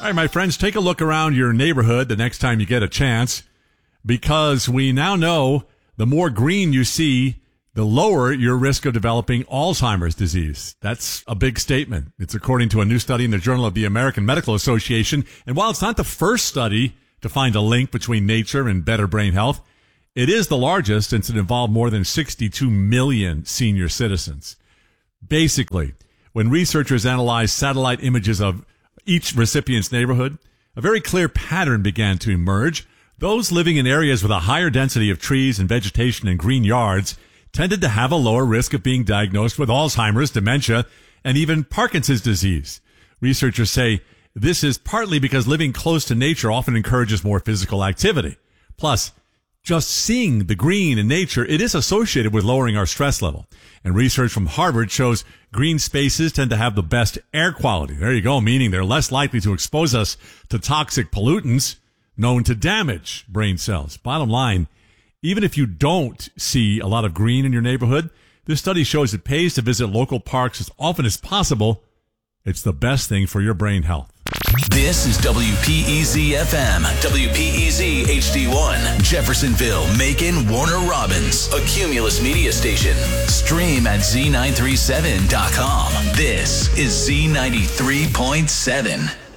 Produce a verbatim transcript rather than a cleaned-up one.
right, my friends, take a look around your neighborhood the next time you get a chance, because we now know the more green you see, the lower your risk of developing Alzheimer's disease. That's a big statement. It's according to a new study in the Journal of the American Medical Association. And while it's not the first study to find a link between nature and better brain health, it is the largest since it involved more than sixty-two million senior citizens. Basically, when researchers analyzed satellite images of each recipient's neighborhood, a very clear pattern began to emerge. Those living in areas with a higher density of trees and vegetation and green yards tended to have a lower risk of being diagnosed with Alzheimer's, dementia, and even Parkinson's disease. Researchers say this is partly because living close to nature often encourages more physical activity. Plus, just seeing the green in nature, it is associated with lowering our stress level. And research from Harvard shows green spaces tend to have the best air quality. There you go, meaning they're less likely to expose us to toxic pollutants known to damage brain cells. Bottom line, even if you don't see a lot of green in your neighborhood, this study shows it pays to visit local parks as often as possible. It's the best thing for your brain health. This is W P E Z F M, W P E Z H D one, Jeffersonville, Macon, Warner Robins, a Cumulus media station. Stream at Z nine three seven dot com. This is Z ninety-three point seven.